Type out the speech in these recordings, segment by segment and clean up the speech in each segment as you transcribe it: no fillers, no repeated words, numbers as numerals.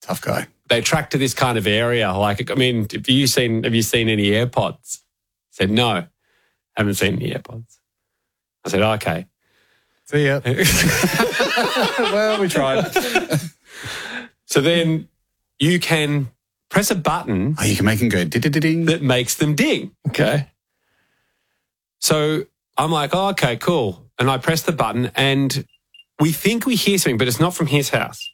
Tough guy. They track to this kind of area. Like, I mean, have you seen any AirPods? I said, no, haven't seen any AirPods. I said, okay. See ya. Well, we tried. So then you can press a button Oh, you can make him go ding. that makes them ding. Okay. So I'm like, oh, okay, cool. And I press the button and we think we hear something, but it's not from his house.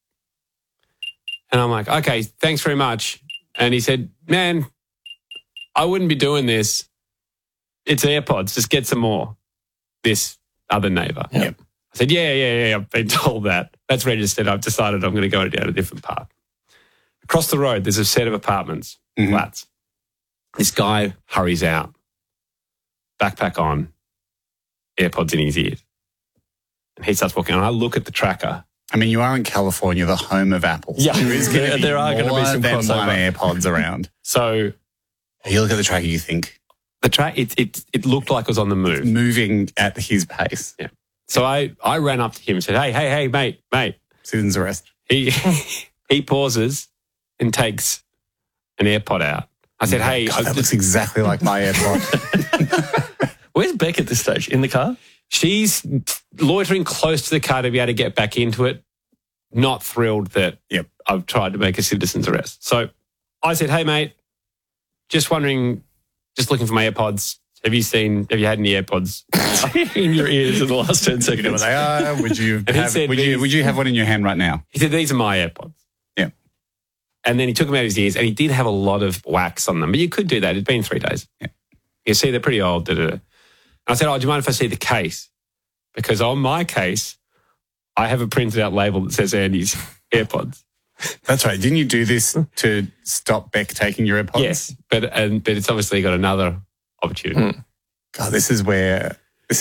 And I'm like, okay, thanks very much. And he said, man, I wouldn't be doing this. It's AirPods. Just get some more. This other neighbour. Yep. I said, yeah, I've been told that. That's registered. I've decided I'm going to go down a different path. Across the road, there's a set of apartments, flats. This guy hurries out, backpack on, AirPods in his ears. And he starts walking. And I look at the tracker. I mean, you are in California, the home of Apple. Yeah, there is going to be there are going to be some more than crossover. one AirPods around. So You look at the tracker, you think, the track, it looked like it was on the move. moving at his pace. Yeah. So I ran up to him and said, hey, mate. Citizen's arrest. He pauses and takes an AirPod out. I said, hey. God, that looks exactly like my AirPod. Where's Beck at this stage? In the car? She's loitering close to the car to be able to get back into it. Not thrilled that I've tried to make a citizen's arrest. So I said, hey, mate, just wondering, just looking for my AirPods. Have you had any AirPods In your ears in the last 10 You know what seconds. they are? Would you And he have, said would you have one in your hand right now? He said, these are my AirPods. Yeah. And then he took them out of his ears and he did have a lot of wax on them. But you could do that. It'd been 3 days. Yeah. You see, they're pretty old. And I said, oh, do you mind if I see the case? Because on my case, I have a printed out label that says Andy's AirPods. That's right. Didn't you do this to stop Beck taking your AirPods? Yes. But it's obviously got another opportunity. God, this is where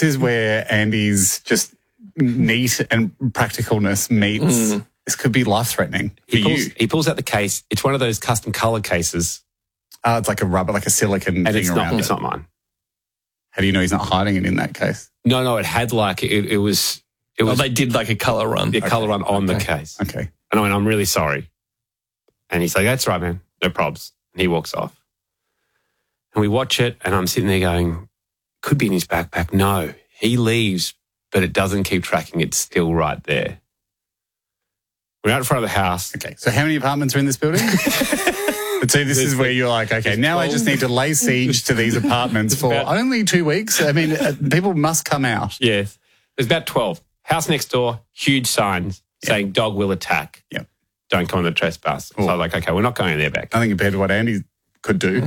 Andy's just neat and practicalness meets. This could be life-threatening for you. He pulls out the case. It's one of those custom color cases. It's like a rubber, like a silicon And thing around it's it. not mine. How do you know he's not hiding it in that case? No, it had like, it was They did like a colour run. the color run on the case. Okay. And I went, I'm really sorry. And he's like, that's right, man. No probs. And he walks off. And we watch it, and I'm sitting there going, could be in his backpack. No, he leaves, but it doesn't keep tracking. It's still right there. We're out in front of the house. Okay. So how many apartments are in this building? But see, this is where you're like, okay, now I just need to lay siege to these apartments for only 2 weeks. I mean, people must come out. Yes. There's about 12. House next door, huge signs saying dog will attack. Yep. Don't come on the trespass. So I'm like, okay, we're not going there back. Nothing compared to what Andy could do.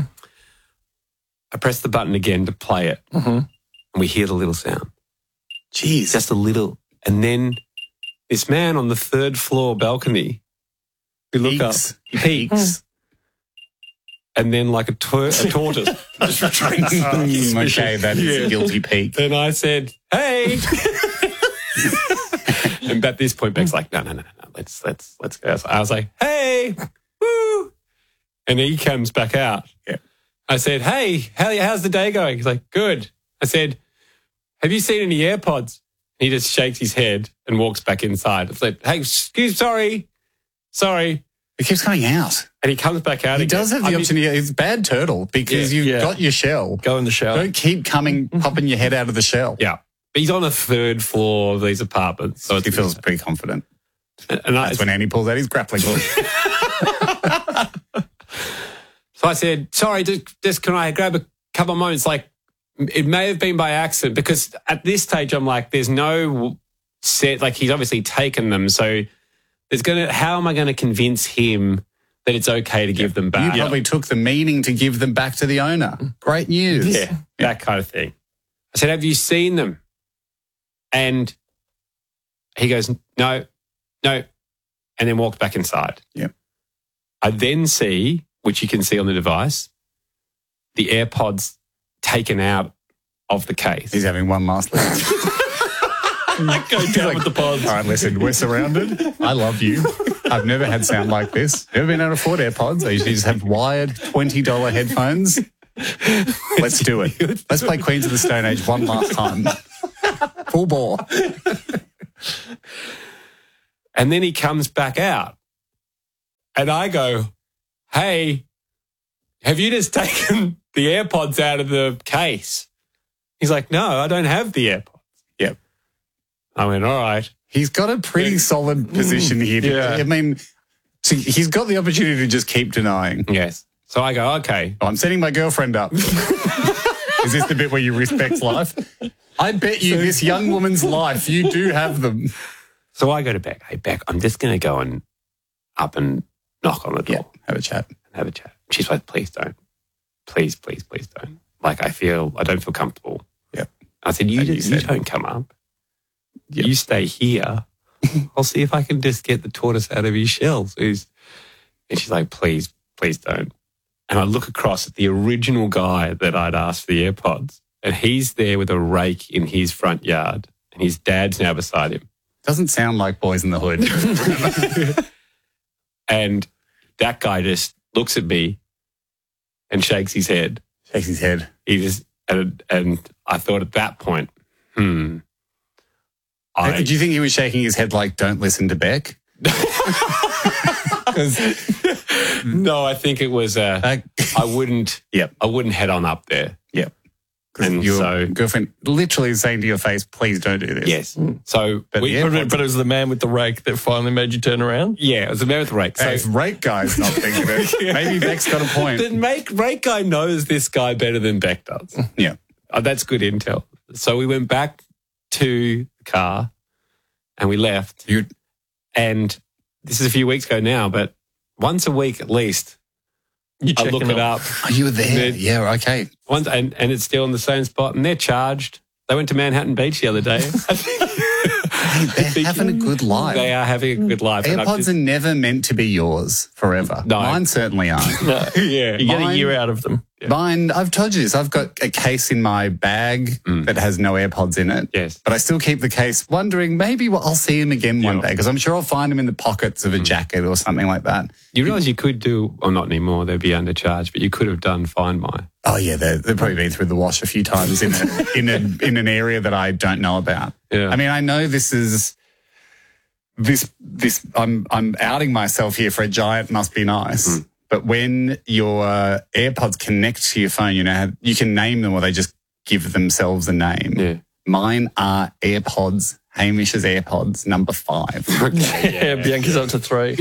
I press the button again to play it. And we hear the little sound. Jeez. Just a little. And then this man on the 3rd floor balcony, we look up, he peeks. And then like a tortoise just retreats. Okay, that is a guilty peak. And I said, hey. And at this point, Beck's like, no. Let's go. I was like, hey, woo. And he comes back out. Yeah. I said, hey, how's the day going? He's like, good. I said, have you seen any AirPods? He just shakes his head and walks back inside. It's like, hey, sorry. It keeps coming out. And he comes back out He again. does have the option. It's bad turtle because you've got your shell. Go in the shower. Don't keep popping your head out of the shell. Yeah. But he's on the 3rd floor of these apartments. So He feels pretty confident. and That's when Andy pulls out his grappling hook. So I said, sorry, just can I grab a couple of moments? Like, it may have been by accident because at this stage I'm like, there's no set, like he's obviously taken them. So how am I going to convince him that it's okay to give them back? You probably took the meaning to give them back to the owner. Great news. Yeah, that kind of thing. I said, have you seen them? And he goes, no, and then walked back inside. Yep. I then see, which you can see on the device, the AirPods taken out of the case. He's having one last look. Go down with the pods. All right, listen, we're surrounded. I love you. I've never had sound like this. Never been able to afford AirPods. I usually just have wired $20 headphones. Let's do it. Let's play Queens of the Stone Age one last time. Full bore. And then he comes back out. And I go, hey, have you just taken the AirPods out of the case? He's like, no, I don't have the AirPods. Yep. I went, all right. He's got a pretty solid position here. Yeah. I mean, so he's got the opportunity to just keep denying. Yes. So I go, okay. I'm setting my girlfriend up. Is this the bit where you respect life? I bet you this young woman's life, you do have them. So I go to Beck. Hey, Beck, I'm just going to go and up and knock on the door. Yeah, have a chat. Have a chat. She's like, please don't. Please, please, please don't. Like, I don't feel comfortable. Yep. I said, you don't come up. Yep. You stay here. I'll see if I can just get the tortoise out of his shell. And she's like, please, please don't. And I look across at the original guy that I'd asked for the AirPods, and he's there with a rake in his front yard, and his dad's now beside him. Doesn't sound like Boys in the Hood. And that guy just looks at me and shakes his head. Shakes his head. He just, and I thought at that point, Do you think he was shaking his head like, don't listen to Beck? No, I think it was, I wouldn't head on up there. Yep. And your so, girlfriend literally saying to your face, please don't do this. yes. So, But we, the AirPods- But it was the man with the rake that finally made you turn around? yeah, it was a man with a rake. Hey, So, if rake guy's not thinking it, maybe Beck's got a point. the rake guy knows this guy better than Beck does. Yeah. That's good intel. So we went back to the car and we left. And this is a few weeks ago now, but once a week at least, I look it up. Oh, you were there. Yeah, okay. And it's still in the same spot, and they're charged. They went to Manhattan Beach the other day. Hey, they're having a good life. They are having a good life. And I've AirPods just- are never meant to be yours forever. No. Mine certainly aren't. yeah. You get a Mine- year out of them. Mine, I've told you this, I've got a case in my bag that has no AirPods in it. Yes. But I still keep the case wondering maybe I'll see him again one day because I'm sure I'll find him in the pockets of a jacket or something like that. You realise you could do, well, not anymore, they'd be undercharged, but you could have done Find My. Oh yeah, they've probably been through the wash a few times in an area that I don't know about. Yeah. I mean, I know this is this. I'm outing myself here for a giant must be nice. But when your AirPods connect to your phone, you know you can name them or they just give themselves a name. Yeah. Mine are AirPods. Hamish's AirPods, number 5. Yeah, Bianca's up to 3.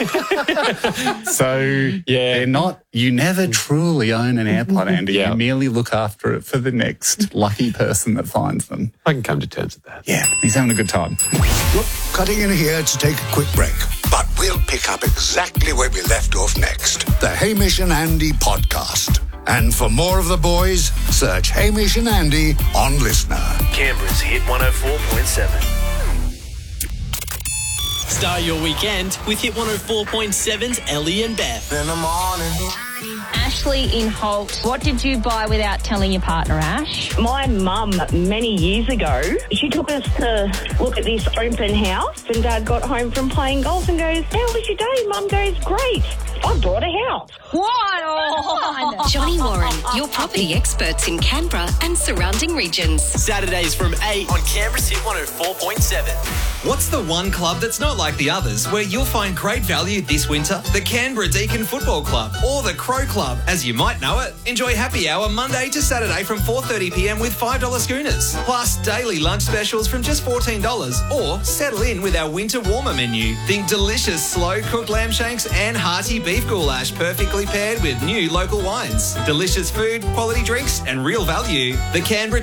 So they're not. You never truly own an AirPod, Andy. Yeah. You merely look after it for the next lucky person that finds them. I can come to terms with that. Yeah, he's having a good time. Look, cutting in here to take a quick break. But we'll pick up exactly where we left off next. The Hamish and Andy podcast. And for more of the boys, search Hamish and Andy on Listener. Canberra's Hit 104.7. Start your weekend with Hit 104.7's Ellie and Beth. In the morning. Ashley in Holt, what did you buy without telling your partner, Ash? My mum, many years ago, she took us to look at this open house and Dad got home from playing golf and goes, how was your day? Mum goes, great. I bought a house. What? Johnny Warren, your property experts in Canberra and surrounding regions. Saturdays from 8 on Canberra's Hit 104.7. What's the one club that's not like the others where you'll find great value this winter? The Canberra Deakin Football Club or the Crow Club, as you might know it. Enjoy happy hour Monday to Saturday from 4:30pm with $5 schooners. Plus daily lunch specials from just $14 or settle in with our winter warmer menu. Think delicious slow cooked lamb shanks and hearty beef goulash perfectly paired with new local wines. Delicious food, quality drinks and real value. The Canberra